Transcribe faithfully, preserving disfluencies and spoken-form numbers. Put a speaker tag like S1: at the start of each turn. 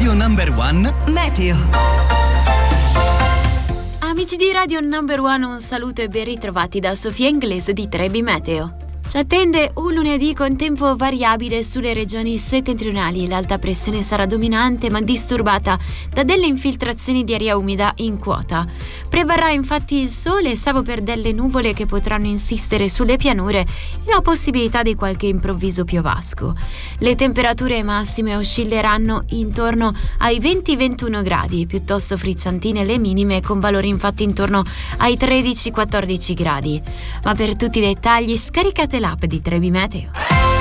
S1: Radio Number One Meteo.
S2: Amici di Radio Number One, un saluto e ben ritrovati da Sofia Inglese di Trebi Meteo. Ci attende un lunedì con tempo variabile sulle regioni settentrionali. L'alta pressione sarà dominante ma disturbata da delle infiltrazioni di aria umida in quota. Prevarrà infatti il sole, salvo per delle nuvole che potranno insistere sulle pianure e la possibilità di qualche improvviso piovasco. Le temperature massime oscilleranno intorno ai venti ventuno gradi, piuttosto frizzantine le minime, con valori infatti intorno ai tredici quattordici gradi. Ma per tutti i dettagli scaricate l'app di Trebi Meteo.